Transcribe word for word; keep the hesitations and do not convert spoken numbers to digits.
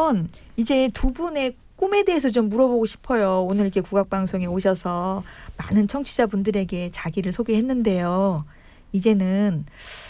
그러면 이제 두 분의 꿈에 대해서 좀 물어보고 싶어요. 오늘 이렇게 국악방송에 오셔서 많은 청취자분들에게 자기를 소개했는데요. 이제는